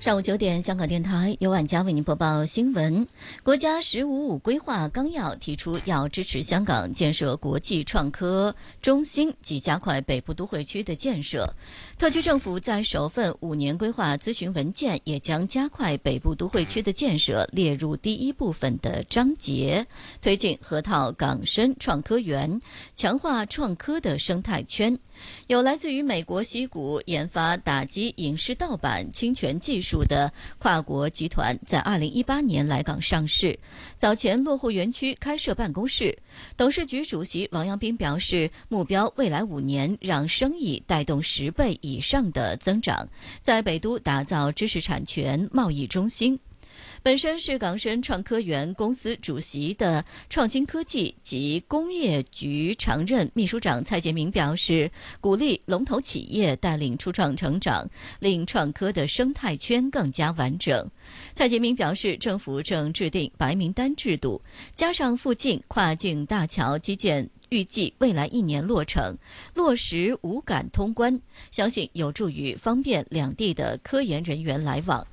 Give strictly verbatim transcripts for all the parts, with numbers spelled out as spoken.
上午九点，香港电台由晚佳为您播报新闻。国家“十五五”规划纲要提出，要支持香港建设国际创科中心及加快北部都会区的建设。特区政府在首份五年规划咨询文件也将加快北部都会区的建设列入第一部分的章节，推进河套港深创科园，强化创科的生态圈。有来自于美国矽谷研发打击影视盗版侵权技术的跨国集团在二零一八年来港上市，早前落户园区开设办公室。董事局主席王阳斌表示，目标未来五年让生意带动十倍以上的增长，在北都打造知识产权贸易中心。本身是港深创科园公司主席的创新科技及工业局常任秘书长蔡杰明表示，鼓励龙头企业带领初创成长，令创科的生态圈更加完整。蔡杰明表示，政府正制定白名单制度，加上附近跨境大桥基建预计未来一年落成，落实无感通关，相信有助于方便两地的科研人员来往。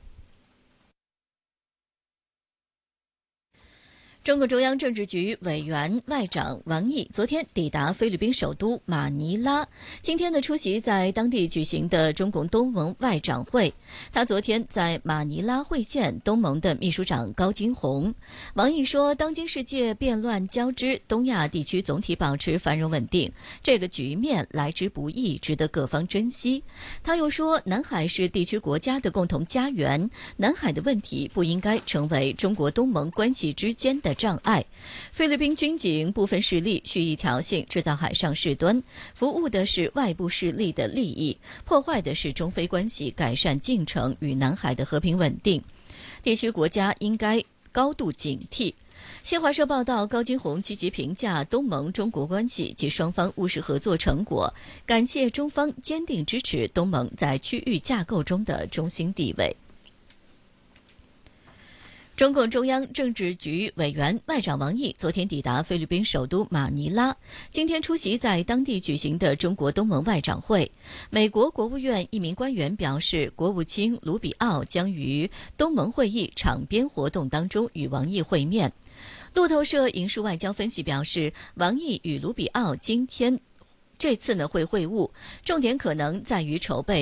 中共中央政治局委员外长王毅昨天抵达菲律宾首都马尼拉，今天的出席在当地举行的中共东盟外长会。他昨天在马尼拉会见东盟的秘书长高金洪。王毅说，当今世界变乱交织，东亚地区总体保持繁荣稳定，这个局面来之不易，值得各方珍惜。他又说，南海是地区国家的共同家园，南海的问题不应该成为中国东盟关系之间的障碍。菲律宾军警部分势力蓄意挑衅，制造海上事端，服务的是外部势力的利益，破坏的是中菲关系改善进程与南海的和平稳定。地区国家应该高度警惕。新华社报道，高金洪积极评价东盟中国关系及双方务实合作成果，感谢中方坚定支持东盟在区域架构中的中心地位。中共中央政治局委员外长王毅昨天抵达菲律宾首都马尼拉，今天出席在当地举行的中国东盟外长会。美国国务院一名官员表示，国务卿卢比奥将于东盟会议场边活动当中与王毅会面。路透社引述外交分析表示，王毅与卢比奥今天这次呢会会晤，重点可能在于筹备